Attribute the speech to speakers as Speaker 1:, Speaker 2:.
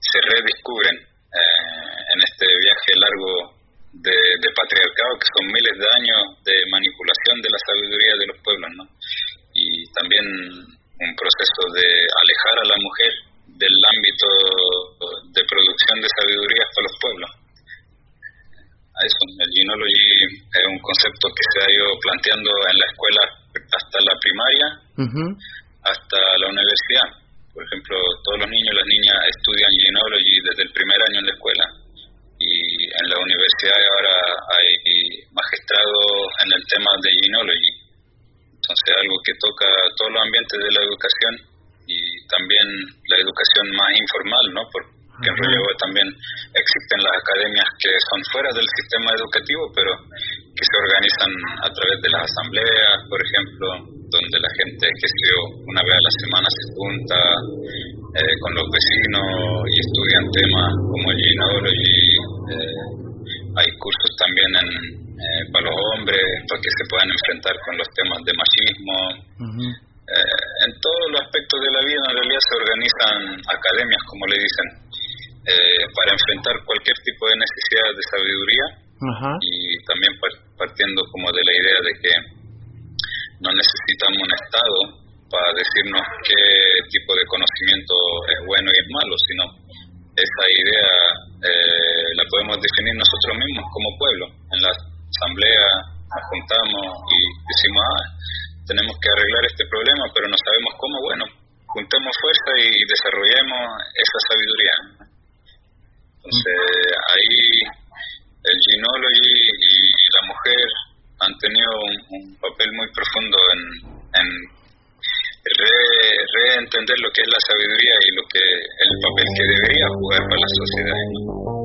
Speaker 1: se redescubren en este viaje largo de patriarcado, que son miles de años de manipulación de la sabiduría de los pueblos, ¿no? Y también un proceso de alejar a la mujer del ámbito de producción de sabiduría para los pueblos. A eso, el Genealogy es un concepto que se ha ido planteando en la escuela hasta la primaria, hasta la universidad. Por ejemplo, todos los niños y las niñas estudian Genealogy desde el primer año en la escuela, y en la universidad ahora hay magistrados en el tema de Genealogy. Entonces, algo que toca todos los ambientes de la educación y también la educación más informal, ¿no? Porque en realidad también existen las academias que son fuera del sistema educativo, pero que se organizan a través de las asambleas, por ejemplo, donde la gente, que sé yo, una vez a la semana se junta con los vecinos y estudian temas como el Genealogy. Hay cursos también para los hombres, para que se puedan enfrentar con los temas de machismo. En todos los aspectos de la vida, en realidad, se organizan academias, como le dicen, para enfrentar cualquier tipo de necesidad de sabiduría. Y también partiendo como de la idea de que no necesitamos un Estado para decirnos qué tipo de conocimiento es bueno y es malo, sino esa idea la podemos definir nosotros mismos como pueblo. En la asamblea nos juntamos y decimos, tenemos que arreglar este problema, pero no sabemos cómo. Bueno, juntemos fuerza y desarrollemos esa sabiduría. Entonces, ahí el Genealogy y la mujer han tenido un papel muy profundo en reentender lo que es la sabiduría y lo que el papel que debería jugar para la sociedad.